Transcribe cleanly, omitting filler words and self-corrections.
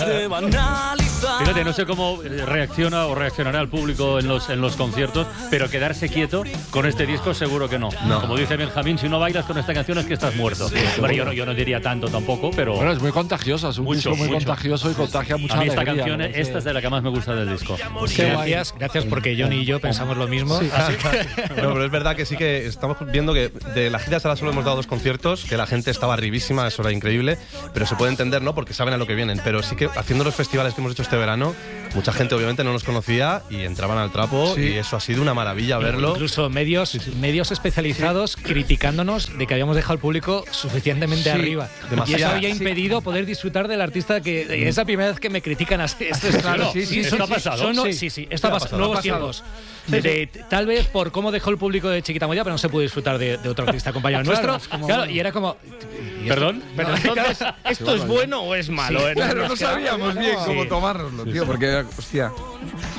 Fíjate, no sé cómo reacciona o reaccionará el público en los conciertos, pero quedarse quieto con este disco seguro que no. Como dice Benjamín, si no bailas con esta canción es que estás muerto. Bueno, yo no diría tanto tampoco, pero... Bueno, es muy contagiosa, es un disco muy contagioso y contagia mucha alegría. A mí esta canción, esta es de la que más me gusta del disco. Gracias porque Johnny y yo pensamos lo mismo. Sí. Pero es verdad que sí que estamos viendo que de la gira hasta ahora solo hemos dado 2 conciertos, que la gente estaba arribísima, eso era increíble, pero se puede entender, ¿no? Porque saben a lo que vienen. Pero sí que haciendo los festivales que hemos hecho este verano, mucha gente obviamente no nos conocía y entraban al trapo y eso ha sido una maravilla verlo. Incluso medios especializados criticándonos de que habíamos dejado al público suficientemente arriba. Y eso había impedido poder disfrutar del artista que es la primera vez que me critican así. Esto es claro. Esto ha pasado. Esto ha pasado. Nuevos tiempos. Tal vez por cómo dejó el público de Chiquita Moya, pero no se pudo disfrutar de otro artista compañero nuestro. Claro, y era como... ¿Perdón? Pero entonces, ¿esto es bueno o es malo? Claro, no sabíamos bien cómo tomárnoslo, tío, porque, hostia...